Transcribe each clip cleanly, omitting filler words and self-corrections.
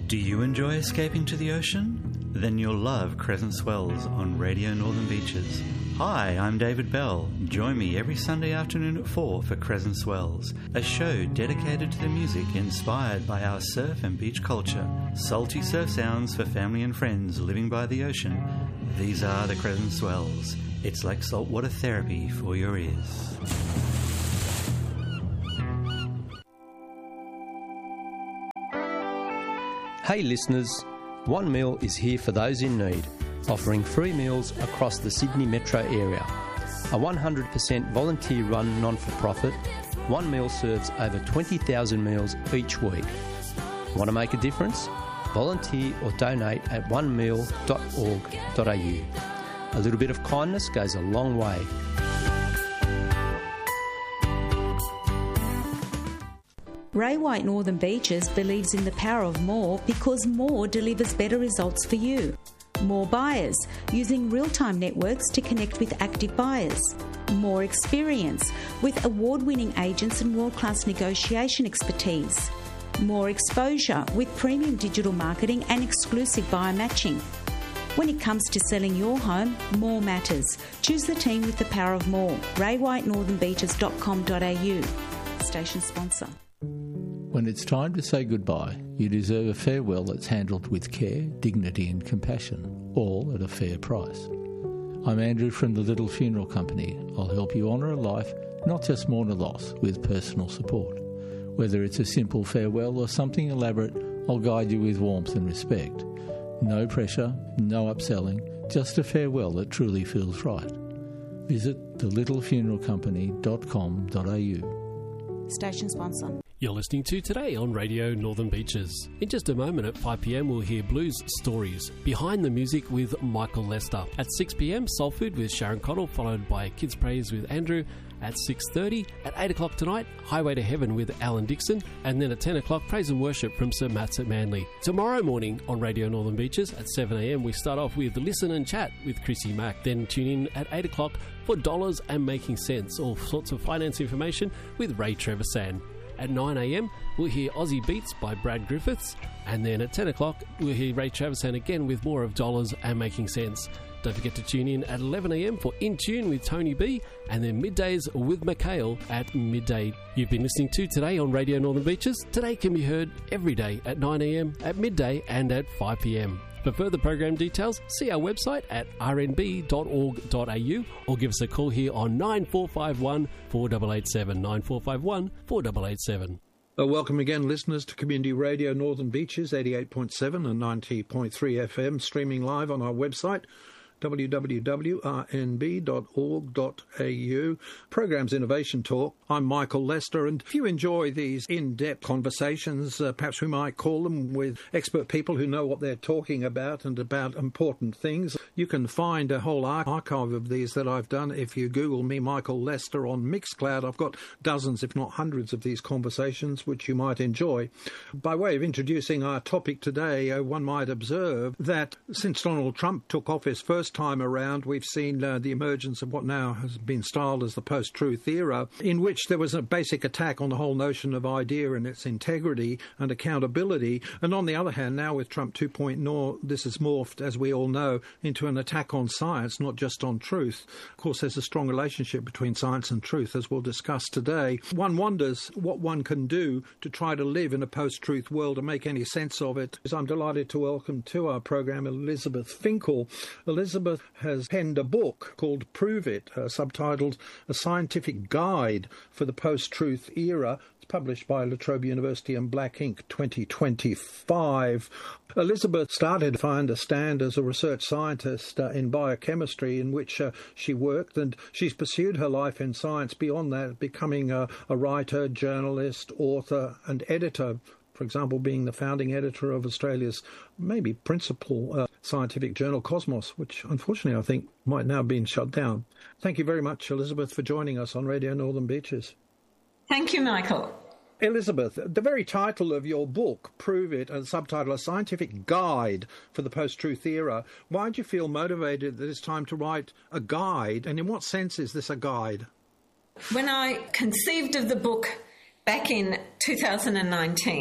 Do you enjoy escaping to the ocean? Then you'll love Crescent Swells on Radio Northern Beaches. Hi, I'm David Bell. Join me every Sunday afternoon at 4 for Crescent Swells, a show dedicated to the music inspired by our surf and beach culture. Salty surf sounds for family and friends living by the ocean. These are the Crescent Swells. It's like saltwater therapy for your ears. Hey listeners, One Meal is here for those in need, offering free meals across the Sydney metro area. A 100% volunteer-run non-for-profit, One Meal serves over 20,000 meals each week. Want to make a difference? Volunteer or donate at onemeal.org.au. A little bit of kindness goes a long way. Ray White Northern Beaches believes in the power of more because more delivers better results for you. More buyers, using real-time networks to connect with active buyers. More experience, with award-winning agents and world-class negotiation expertise. More exposure, with premium digital marketing and exclusive buyer matching. When it comes to selling your home, more matters. Choose the team with the power of more. raywhitenorthernbeaches.com.au. Station sponsor. When it's time to say goodbye, you deserve a farewell that's handled with care, dignity and compassion, all at a fair price. I'm Andrew from the Little Funeral Company. I'll help you honour a life, not just mourn a loss, with personal support. Whether it's a simple farewell or something elaborate, I'll guide you with warmth and respect. No pressure, no upselling, just a farewell that truly feels right. Visit thelittlefuneralcompany.com.au. Station sponsor. You're listening to Today on Radio Northern Beaches. In just a moment at 5 p.m, we'll hear Blues Stories, Behind the Music with Michael Lester. At 6 p.m, Soul Food with Sharon Cottle, followed by Kids Praise with Andrew. At 6:30, at 8 o'clock tonight, Highway to Heaven with Alan Dixon. And then at 10 o'clock, Praise and Worship from Sir Matt's at Manly. Tomorrow morning on Radio Northern Beaches at 7 a.m, we start off with Listen and Chat with Chrissy Mack. Then tune in at 8 o'clock for Dollars and Making Sense, all sorts of finance information with Ray Trevisan. At 9 a.m, we'll hear Aussie Beats by Brad Griffiths. And then at 10 o'clock, we'll hear Ray Trevisan again with more of Dollars and Making Sense. Don't forget to tune in at 11 a.m for In Tune with Tony B. And then middays with Mikhail at midday. You've been listening to Today on Radio Northern Beaches. Today can be heard every day at 9 a.m, at midday and at 5 p.m. For further program details, see our website at rnb.org.au or give us a call here on 9451 4887, 9451 4887. Welcome again, listeners, to Community Radio Northern Beaches, 88.7 and 90.3 FM, streaming live on our website, www.rnb.org.au. Programs Innovation Talk. I'm Michael Lester, and if you enjoy these in-depth conversations, perhaps we might call them, with expert people who know what they're talking about and about important things, you can find a whole archive of these that I've done. If you Google me, Michael Lester, on Mixcloud, I've got dozens, if not hundreds, of these conversations which you might enjoy. By way of introducing our topic today, one might observe that since Donald Trump took office first time around, we've seen the emergence of what now has been styled as the post-truth era, in which there was a basic attack on the whole notion of idea and its integrity and accountability. And on the other hand, now with Trump 2.0, this has morphed, as we all know, into an attack on science, not just on truth. Of course, there's a strong relationship between science and truth, as we'll discuss today. One wonders what one can do to try to live in a post-truth world and make any sense of it. I'm delighted to welcome to our program Elizabeth Finkel. Elizabeth has penned a book called Prove It, subtitled A Scientific Guide for the Post-Truth Era. It's published by La Trobe University and Black Ink 2025. Elizabeth started, if I understand, as a research scientist in biochemistry, in which she worked, and she's pursued her life in science beyond that, becoming a writer, journalist, author and editor. For example, being the founding editor of Australia's maybe principal scientific journal, Cosmos, which unfortunately I think might now have been shut down. Thank you very much, Elizabeth, for joining us on Radio Northern Beaches. Thank you, Michael. Elizabeth, the very title of your book, Prove It, and subtitle, A Scientific Guide for the Post-Truth Era, why do you feel motivated that it's time to write a guide, and in what sense is this a guide? When I conceived of the book back in 2019,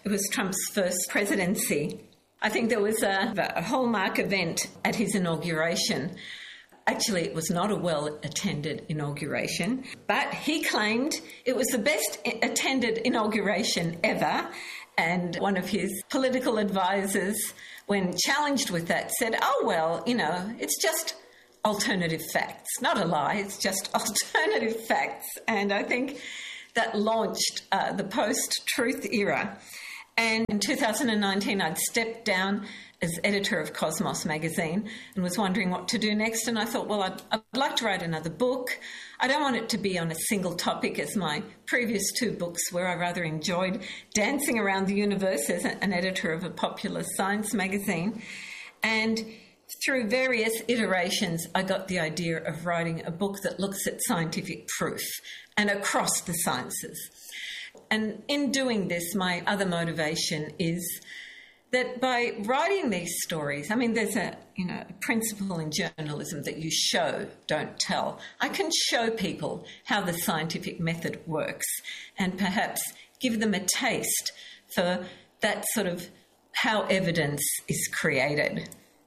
It was Trump's first presidency. I think there was a hallmark event at his inauguration. Actually, it was not a well-attended inauguration, but he claimed it was the best-attended inauguration ever. And one of his political advisors, when challenged with that, said, oh, well, it's just alternative facts. Not a lie, it's just alternative facts. And I think that launched the post-truth era. And in 2019, I'd stepped down as editor of Cosmos magazine and was wondering what to do next. And I thought, well, I'd like to write another book. I don't want it to be on a single topic as my previous two books, where I rather enjoyed dancing around the universe as an editor of a popular science magazine. And through various iterations, I got the idea of writing a book that looks at scientific proof and across the sciences. And in doing this, my other motivation is that by writing these stories, there's a principle in journalism that you show, don't tell. I can show people how the scientific method works and perhaps give them a taste for that sort of how evidence is created.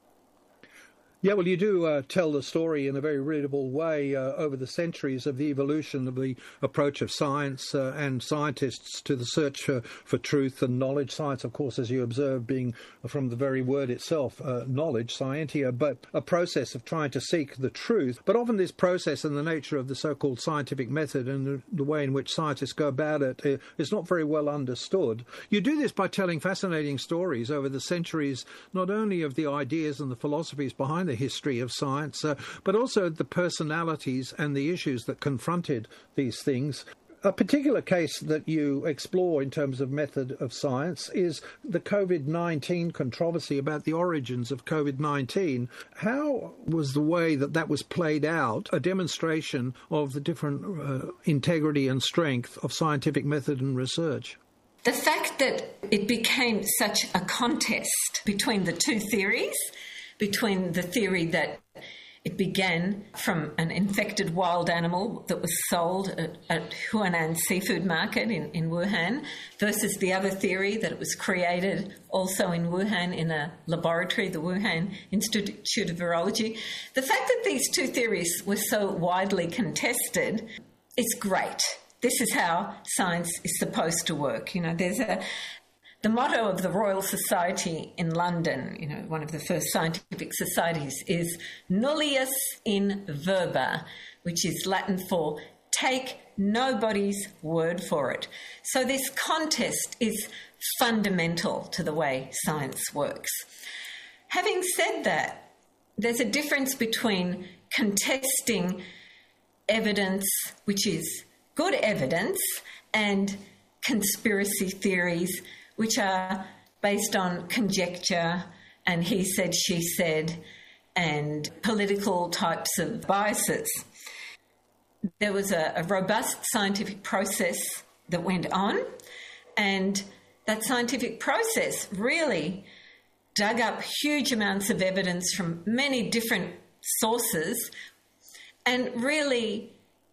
Yeah, well, you do tell the story in a very readable way over the centuries of the evolution of the approach of science and scientists to the search for truth and knowledge. Science, of course, as you observe, being from the very word itself, knowledge, scientia, but a process of trying to seek the truth. But often this process and the nature of the so-called scientific method and the way in which scientists go about it is not very well understood. You do this by telling fascinating stories over the centuries, not only of the ideas and the philosophies behind the history of science, but also the personalities and the issues that confronted these things. A particular case that you explore in terms of method of science is the COVID-19 controversy about the origins of COVID-19. How was the way that was played out a demonstration of the different integrity and strength of scientific method and research? The fact that it became such a contest between the two theories, between the theory that it began from an infected wild animal that was sold at Huanan Seafood Market in Wuhan versus the other theory that it was created also in Wuhan in a laboratory, the Wuhan Institute of Virology. The fact that these two theories were so widely contested is great. This is how science is supposed to work. There's the motto of the Royal Society in London, one of the first scientific societies, is nullius in verba, which is Latin for take nobody's word for it. So this contest is fundamental to the way science works. Having said that, there's a difference between contesting evidence, which is good evidence, and conspiracy theories, which are based on conjecture and he said, she said, and political types of biases. There was a robust scientific process that went on, and that scientific process really dug up huge amounts of evidence from many different sources, and really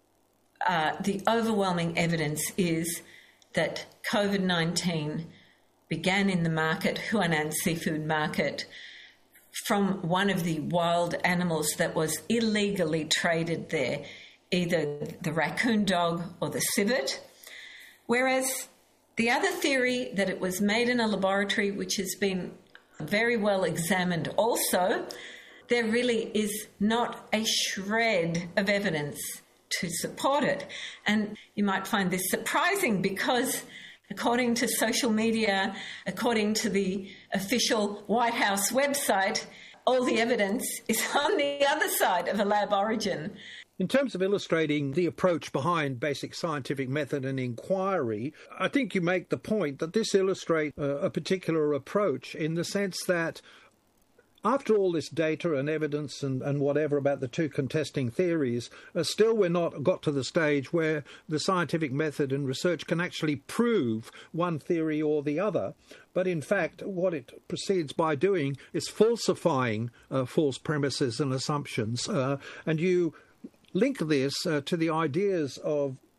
the overwhelming evidence is that COVID-19 began in the market, Huanan Seafood Market, from one of the wild animals that was illegally traded there, either the raccoon dog or the civet. Whereas the other theory that it was made in a laboratory, which has been very well examined also, there really is not a shred of evidence to support it. And you might find this surprising because according to social media, according to the official White House website, all the evidence is on the other side of a lab origin. In terms of illustrating the approach behind basic scientific method and inquiry, I think you make the point that this illustrates a particular approach in the sense that after all this data and evidence and whatever about the two contesting theories, still we're not got to the stage where the scientific method and research can actually prove one theory or the other. But in fact, what it proceeds by doing is falsifying false premises and assumptions. And you link this to the ideas of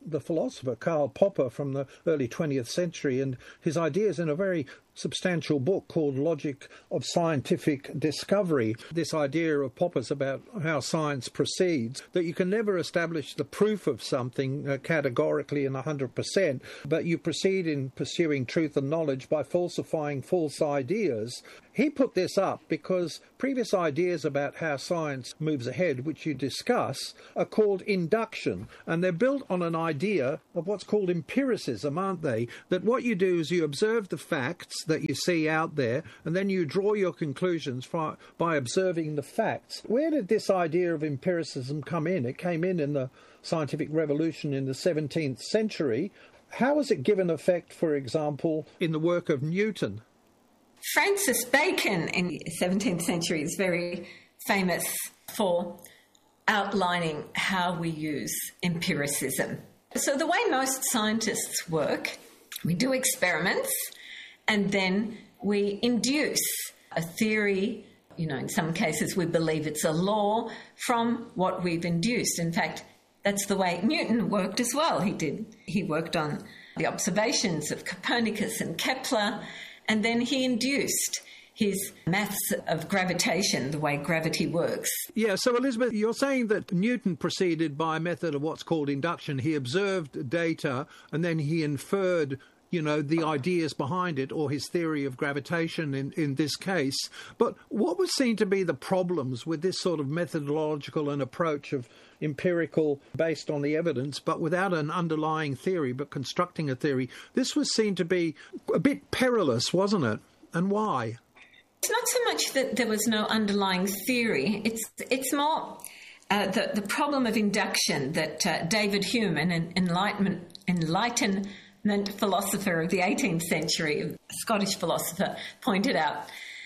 the philosopher Karl Popper from the early 20th century, and his ideas in a very substantial book called Logic of Scientific Discovery. This idea of Popper's about how science proceeds, that you can never establish the proof of something categorically and 100%, but you proceed in pursuing truth and knowledge by falsifying false ideas. He put this up because previous ideas about how science moves ahead, which you discuss, are called induction, and they're built on an idea of what's called empiricism, aren't they? That what you do is you observe the facts that you see out there, and then you draw your conclusions by observing the facts. Where did this idea of empiricism come in? It came in the scientific revolution in the 17th century. How was it given effect, for example, in the work of Newton? Francis Bacon in the 17th century is very famous for outlining how we use empiricism. So the way most scientists work, we do experiments and then we induce a theory. In some cases we believe it's a law from what we've induced. In fact, that's the way Newton worked as well. He worked on the observations of Copernicus and Kepler, and then he induced his maths of gravitation, the way gravity works. Yeah, so Elizabeth, you're saying that Newton proceeded by a method of what's called induction. He observed data and then he inferred the ideas behind it, or his theory of gravitation in this case. But what was seen to be the problems with this sort of methodological and approach of empirical based on the evidence, but without an underlying theory, but constructing a theory? This was seen to be a bit perilous, wasn't it? And why? It's not so much that there was no underlying theory. It's more the problem of induction that David Hume, an Enlightenment philosopher of the 18th century, a Scottish philosopher, pointed out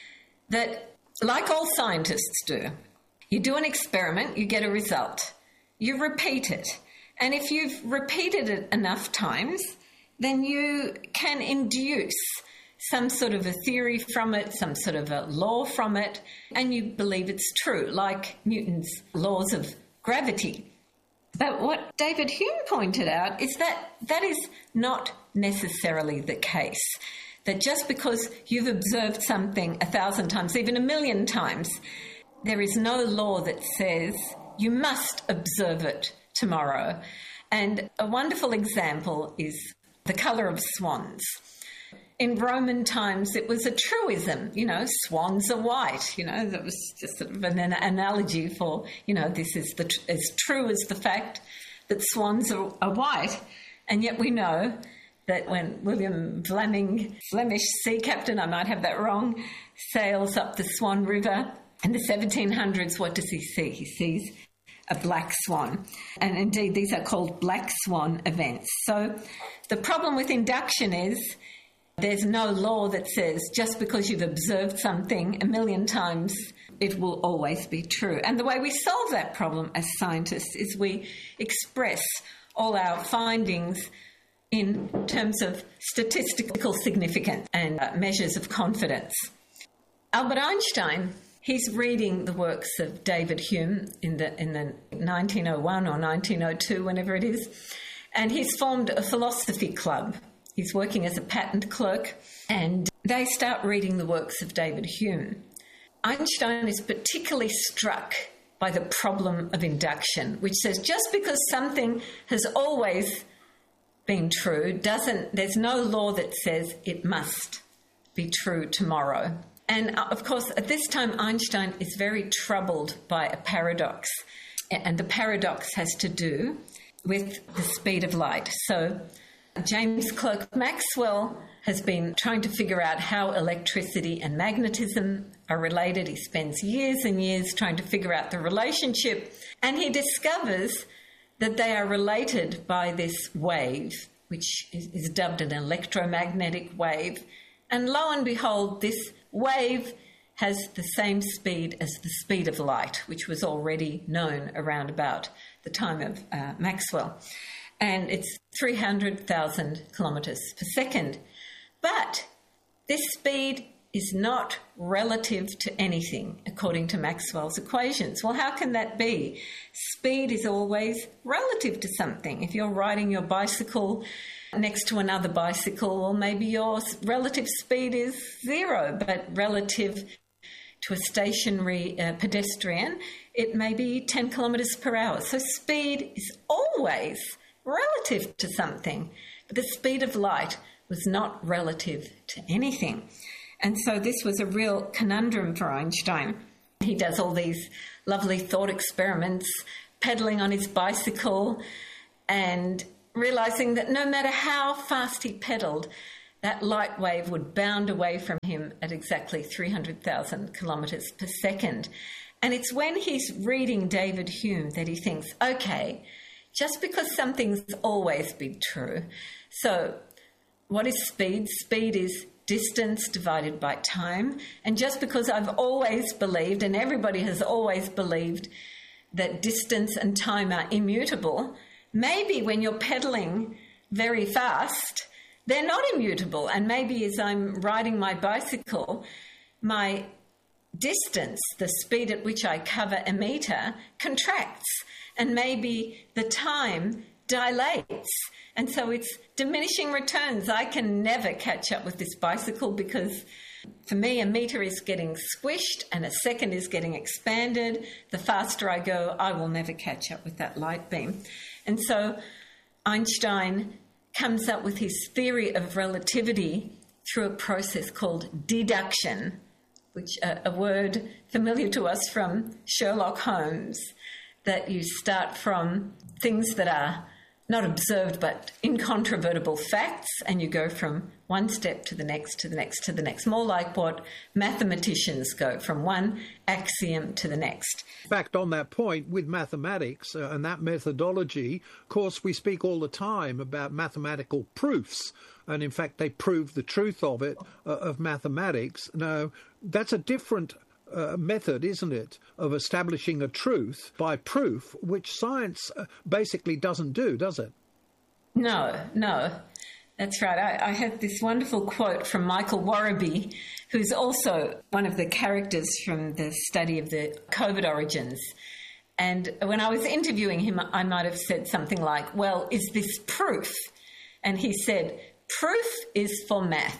that, like all scientists do, you do an experiment, you get a result, you repeat it, and if you've repeated it enough times, then you can induce some sort of a theory from it, some sort of a law from it, and you believe it's true, like Newton's laws of gravity. But what David Hume pointed out is that that is not necessarily the case. That just because you've observed something 1,000 times, even 1,000,000 times, there is no law that says you must observe it tomorrow. And a wonderful example is the colour of swans. In Roman times, it was a truism, swans are white. That was just sort of an analogy for, this is as true as the fact that swans are white. And yet we know that when William Fleming, Flemish sea captain, I might have that wrong, sails up the Swan River in the 1700s, what does he see? He sees a black swan. And indeed, these are called black swan events. So the problem with induction is there's no law that says just because you've observed something 1,000,000 times, it will always be true. And the way we solve that problem as scientists is we express all our findings in terms of statistical significance and measures of confidence. Albert Einstein, he's reading the works of David Hume in the 1901 or 1902, whenever it is, and he's formed a philosophy club. He's working as a patent clerk, and they start reading the works of David Hume. Einstein is particularly struck by the problem of induction, which says just because something has always been true, there's no law that says it must be true tomorrow. And of course, at this time, Einstein is very troubled by a paradox, and the paradox has to do with the speed of light. So James Clerk Maxwell has been trying to figure out how electricity and magnetism are related. He spends years and years trying to figure out the relationship, and he discovers that they are related by this wave, which is dubbed an electromagnetic wave. And lo and behold, this wave has the same speed as the speed of light, which was already known around about the time of Maxwell. And it's 300,000 kilometres per second. But this speed is not relative to anything, according to Maxwell's equations. Well, how can that be? Speed is always relative to something. If you're riding your bicycle next to another bicycle, well, maybe your relative speed is 0, but relative to a stationary pedestrian, it may be 10 kilometres per hour. So speed is always relative to something, but the speed of light was not relative to anything. And so this was a real conundrum for Einstein. He does all these lovely thought experiments, pedaling on his bicycle and realising that no matter how fast he pedalled, that light wave would bound away from him at exactly 300,000 kilometres per second. And it's when he's reading David Hume that he thinks, okay, just because something's always been true. So what is speed? Speed is distance divided by time. And just because I've always believed, and everybody has always believed, that distance and time are immutable, maybe when you're pedaling very fast, they're not immutable. And maybe as I'm riding my bicycle, my distance, the speed at which I cover a metre, contracts. And maybe the time dilates. And so it's diminishing returns. I can never catch up with this bicycle because for me, a metre is getting squished and a second is getting expanded. The faster I go, I will never catch up with that light beam. And so Einstein comes up with his theory of relativity through a process called deduction, which a word familiar to us from Sherlock Holmes, that you start from things that are not observed but incontrovertible facts, and you go from one step to the next, to the next, to the next, more like what mathematicians go from one axiom to the next. In fact, on that point, with mathematics and that methodology, of course, we speak all the time about mathematical proofs, and in fact, they prove the truth of it, of mathematics. Now, that's a different method, isn't it, of establishing a truth by proof, which science basically doesn't do, does it? No, that's right. I had this wonderful quote from Michael Warraby, who's also one of the characters from the study of the COVID origins. And when I was interviewing him, I might have said something like, well, is this proof? And he said, proof is for math.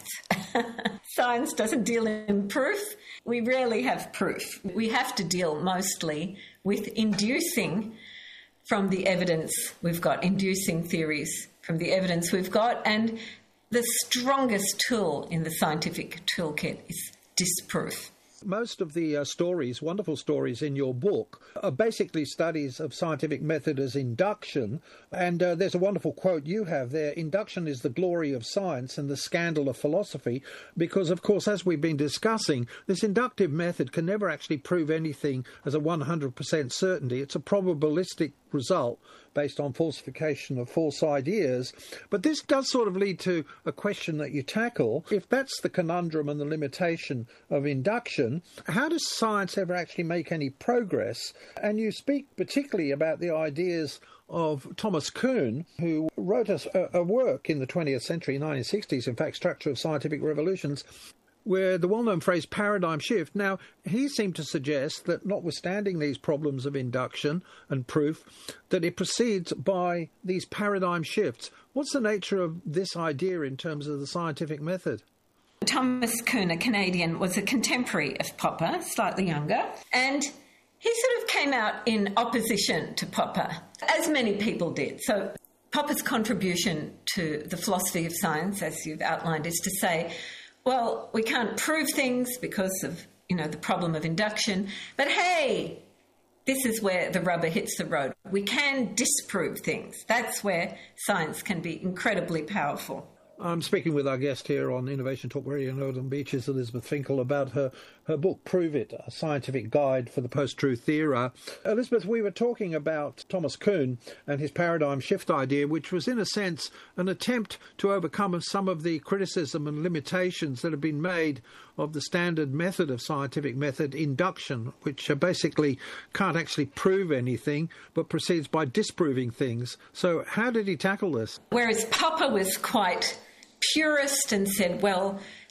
Science doesn't deal in proof. We rarely have proof. We have to deal mostly with inducing from the evidence we've got, inducing theories from the evidence we've got. And the strongest tool in the scientific toolkit is disproof. Most of the stories, wonderful stories in your book, are basically studies of scientific method as induction. And there's a wonderful quote you have there: induction is the glory of science and the scandal of philosophy, because, of course, as we've been discussing, this inductive method can never actually prove anything as a 100% certainty. It's a probabilistic result based on falsification of false ideas. But this does sort of lead to a question that you tackle. If that's the conundrum and the limitation of induction, how does science ever actually make any progress? And you speak particularly about the ideas of Thomas Kuhn, who wrote a work in the 20th century, 1960s, in fact, Structure of Scientific Revolutions, where the well-known phrase paradigm shift. Now, he seemed to suggest that notwithstanding these problems of induction and proof, that it proceeds by these paradigm shifts. What's the nature of this idea in terms of the scientific method? Thomas Kuhn, a Canadian, was a contemporary of Popper, slightly younger, and he sort of came out in opposition to Popper, as many people did. So Popper's contribution to the philosophy of science, as you've outlined, is to say, well, we can't prove things because of, the problem of induction, but hey, this is where the rubber hits the road. We can disprove things. That's where science can be incredibly powerful. I'm speaking with our guest here on Innovation Talk Radio Northern Beaches, Elizabeth Finkel, about her book, Prove It, A Scientific Guide for the Post-Truth Era. Elizabeth, we were talking about Thomas Kuhn and his paradigm shift idea, which was, in a sense, an attempt to overcome some of the criticism and limitations that have been made of the standard method of scientific method, induction, which basically can't actually prove anything, but proceeds by disproving things. So how did he tackle this? Whereas Popper was quite purist and said, well,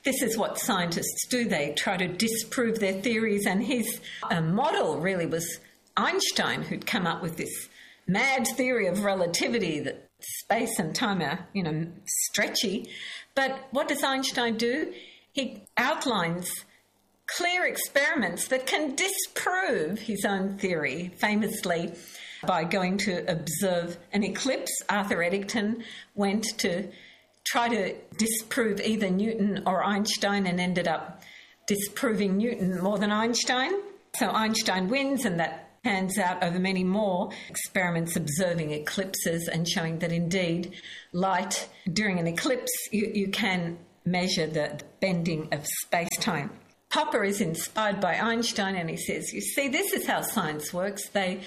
this is what scientists do. They try to disprove their theories, and his model really was Einstein, who'd come up with this mad theory of relativity that space and time are, stretchy. But what does Einstein do? He outlines clear experiments that can disprove his own theory, famously by going to observe an eclipse. Arthur Eddington went to try to disprove either Newton or Einstein and ended up disproving Newton more than Einstein. So Einstein wins, and that pans out over many more experiments observing eclipses and showing that indeed light during an eclipse, you can measure the bending of space-time. Popper is inspired by Einstein, and he says, you see, this is how science works. The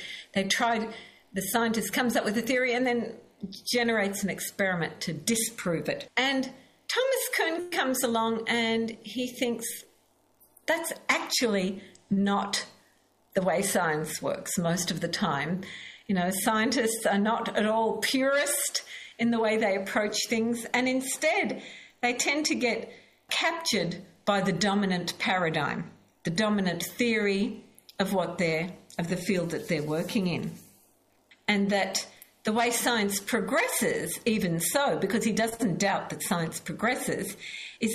scientist comes up with a theory and then generates an experiment to disprove it. And Thomas Kuhn comes along and he thinks that's actually not the way science works most of the time. Scientists are not at all purist in the way they approach things, and instead they tend to get captured by the dominant paradigm, the dominant theory of the field that they're working in. And that the way science progresses, even so, because he doesn't doubt that science progresses, is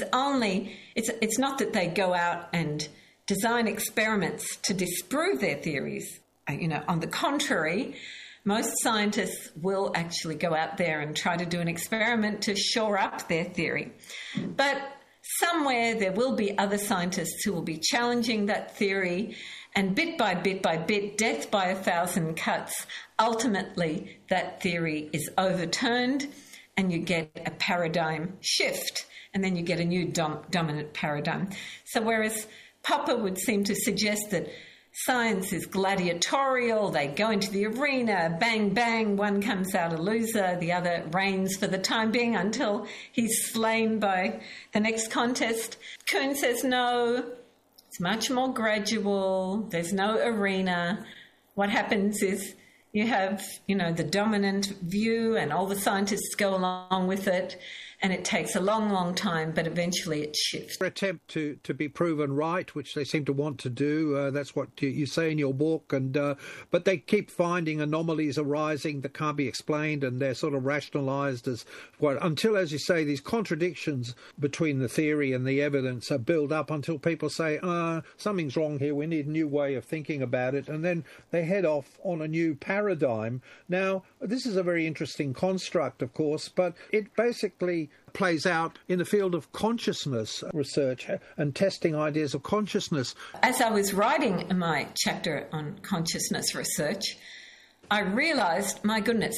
it's not that they go out and design experiments to disprove their theories. On the contrary, most scientists will actually go out there and try to do an experiment to shore up their theory. But somewhere there will be other scientists who will be challenging that theory, and bit by bit, death by 1,000 cuts, ultimately that theory is overturned and you get a paradigm shift, and then you get a new dominant paradigm. So whereas Popper would seem to suggest that science is gladiatorial, they go into the arena, bang, bang, one comes out a loser, the other reigns for the time being until he's slain by the next contest. Kuhn says no, it's much more gradual, there's no arena. What happens is you have, the dominant view and all the scientists go along with it, and it takes a long, long time, but eventually it shifts. Their attempt to be proven right, which they seem to want to do, that's what you say in your book, but they keep finding anomalies arising that can't be explained, and they're sort of rationalised as until, as you say, these contradictions between the theory and the evidence are built up until people say, something's wrong here, we need a new way of thinking about it, and then they head off on a new paradigm. Now, this is a very interesting construct, of course, but it basically plays out in the field of consciousness research and testing ideas of consciousness. As I was writing my chapter on consciousness research, I realised, my goodness,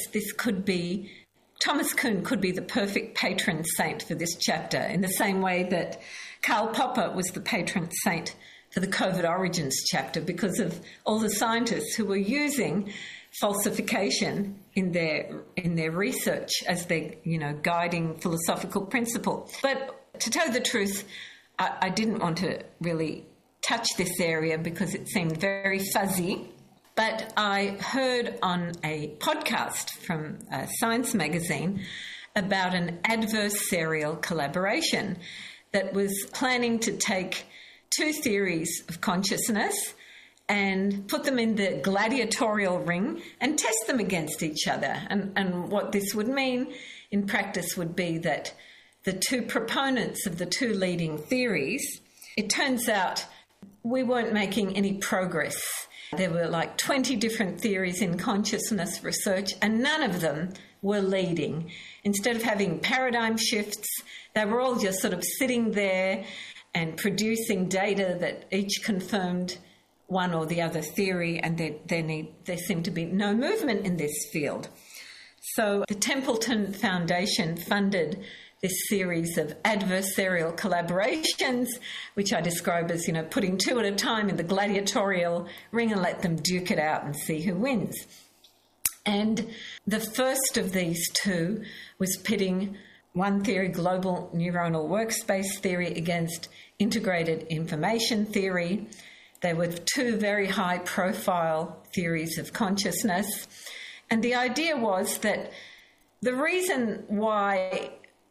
Thomas Kuhn could be the perfect patron saint for this chapter, in the same way that Karl Popper was the patron saint for the COVID origins chapter, because of all the scientists who were using falsification in their research as their guiding philosophical principle. But to tell you the truth, I didn't want to really touch this area because it seemed very fuzzy. But I heard on a podcast from Science magazine about an adversarial collaboration that was planning to take two theories of consciousness and put them in the gladiatorial ring and test them against each other. And what this would mean in practice would be that the two proponents of the two leading theories, it turns out we weren't making any progress. There were like 20 different theories in consciousness research, and none of them were leading. Instead of having paradigm shifts, they were all just sort of sitting there and producing data that each confirmed one or the other theory, and there seemed to be no movement in this field. So the Templeton Foundation funded this series of adversarial collaborations, which I describe as, putting two at a time in the gladiatorial ring and let them duke it out and see who wins. And the first of these two was pitting one theory, global neuronal workspace theory, against integrated information theory. They were two very high-profile theories of consciousness. And the idea was that the reason why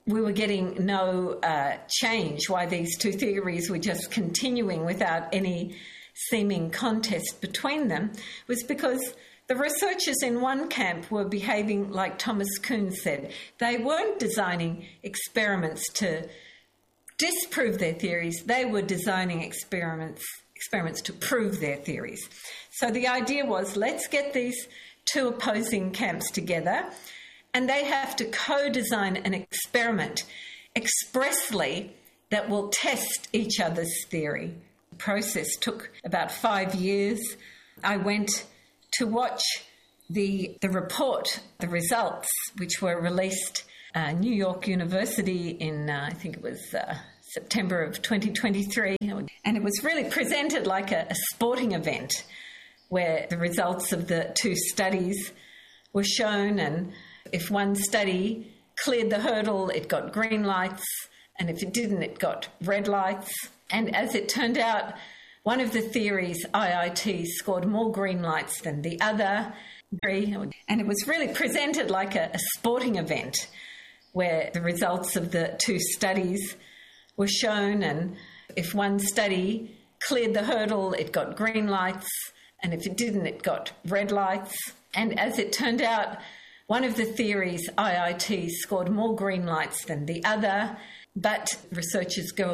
we were getting no change, why these two theories were just continuing without any seeming contest between them, was because the researchers in one camp were behaving like Thomas Kuhn said. They weren't designing experiments to disprove their theories. They were designing experiments to prove their theories. So the idea was, let's get these two opposing camps together, and they have to co-design an experiment expressly that will test each other's theory. The process took about 5 years. I went to watch the report, the results, which were released at New York University in, I think it was September of 2023. And it was really presented like a sporting event where the results of the two studies were shown, and if one study cleared the hurdle, it got green lights, and if it didn't, it got red lights. And as it turned out, one of the theories, IIT, scored more green lights than the other. And it was really presented like a sporting event where the results of the two studies were shown, and if one study cleared the hurdle, it got green lights, and if it didn't, it got red lights. And as it turned out, one of the theories, IIT, scored more green lights than the other, but researchers go